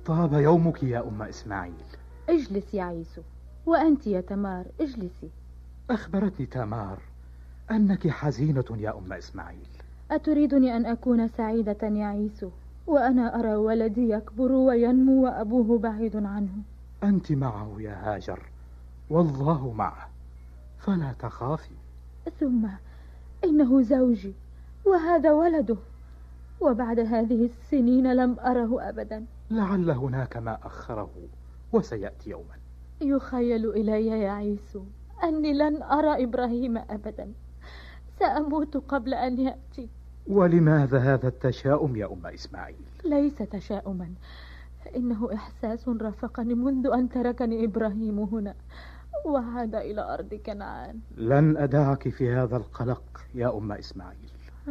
طاب يومك يا أم إسماعيل. اجلس يا عيسو، وأنت يا تمار اجلسي. أخبرتني تمار أنك حزينة يا أم إسماعيل. أتريدني أن أكون سعيدة يا عيسو وأنا أرى ولدي يكبر وينمو وأبوه بعيد عنه؟ أنت معه يا هاجر والله معه، فلا تخافي. ثم إنه زوجي وهذا ولده، وبعد هذه السنين لم أره أبدا. لعل هناك ما أخره وسيأتي يوما. يخيل إلي يا عيسو أني لن أرى إبراهيم أبدا، سأموت قبل أن يأتي. ولماذا هذا التشاؤم يا أم إسماعيل؟ ليس تشاؤما، إنه إحساس رافقني منذ أن تركني إبراهيم هنا وعاد إلى أرض كنعان. لن أدعك في هذا القلق يا أم إسماعيل.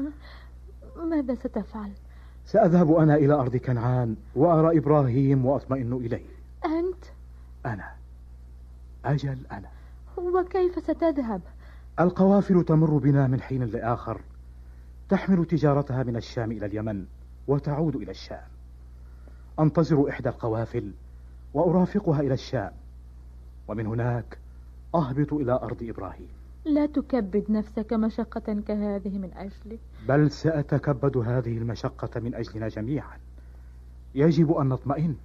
ماذا ستفعل؟ سأذهب أنا إلى أرض كنعان وأرى إبراهيم وأطمئن إليه. أنت؟ أنا. أجل أنا. وكيف ستذهب؟ القوافل تمر بنا من حين لآخر، تحمل تجارتها من الشام إلى اليمن وتعود إلى الشام. أنتظر إحدى القوافل وأرافقها إلى الشام، ومن هناك أهبط إلى أرض إبراهيم. لا تكبد نفسك مشقة كهذه من أجلي. بل سأتكبد هذه المشقة من أجلنا جميعا. يجب أن نطمئن.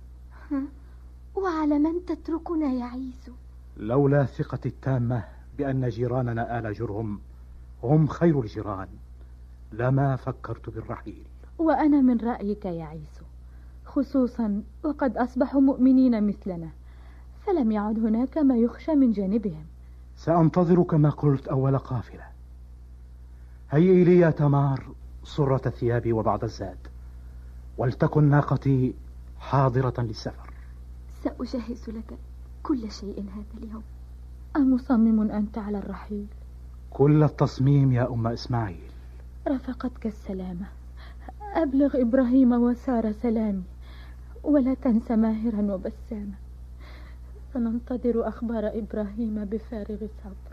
وعلى من تتركنا يا عيسو؟ لولا ثقتي التامة بأن جيراننا آل جرهم هم خير الجيران لما فكرت بالرحيل. وأنا من رأيك يا عيسو، خصوصا وقد أصبحوا مؤمنين مثلنا، فلم يعد هناك ما يخشى من جانبهم. سأنتظر كما قلت أول قافلة. هيئي لي يا تمار صرة ثيابي وبعض الزاد، ولتكن ناقتي حاضرة للسفر. سأجهز لك كل شيء هذا اليوم. أمصمم أنت على الرحيل؟ كل التصميم يا أم إسماعيل. رفقتك السلامة. أبلغ إبراهيم وسارة سلامي، ولا تنسى ماهرا وبسامة. سننتظر أخبار إبراهيم بفارغ الصبر.